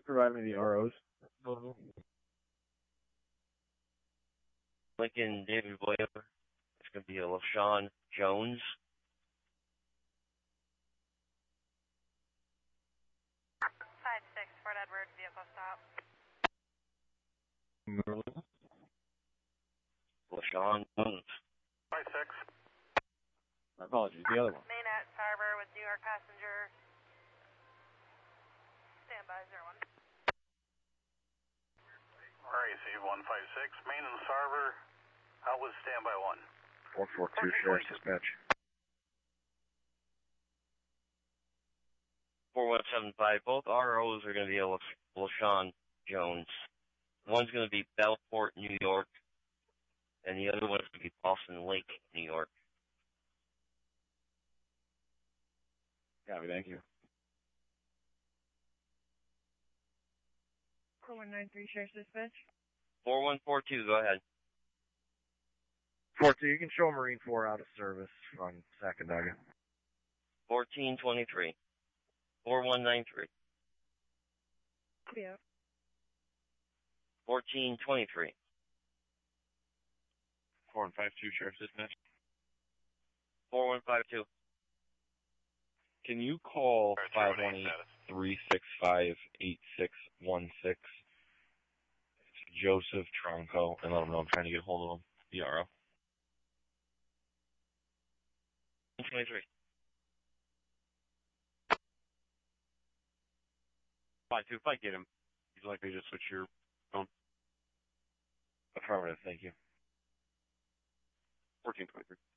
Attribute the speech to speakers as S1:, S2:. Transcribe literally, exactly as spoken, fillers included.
S1: you provide me the R Os?
S2: Lincoln David Boyer. It's going to be a LaShawn Jones.
S3: five six, Fort Edward, vehicle stop.
S2: LaShawn Jones.
S4: five six.
S1: My apologies, the other one.
S3: Main at Harbor with New York passenger. Stand by, zero one.
S4: R A C one five six, Main and Harbor. Out with standby one.
S1: one four two, Sheriff's Dispatch.
S2: four one seven five. Both R Os are going to be a LaShawn Jones. One's going to be Bellport, New York, and the other one's going to be Boston Lake, New York.
S1: Copy, thank you.
S3: four one nine three, Sheriff's Dispatch.
S2: four one four two, go ahead.
S1: four two, you can show Marine four out of service on Sacandaga.
S2: fourteen twenty-three. four one nine three.
S3: Yeah.
S2: fourteen twenty-three.
S1: four one five two, Sheriff's Dispatch.
S2: four one five two.
S5: Can you call five one eight, three six five, eight six one six? It's Joseph Tronco, and let him know I'm trying to get a hold of him. The R O.
S2: twenty-three.
S6: five two, if I get him, he's likely to switch your phone.
S5: Affirmative, thank you.
S6: fourteen twenty-three.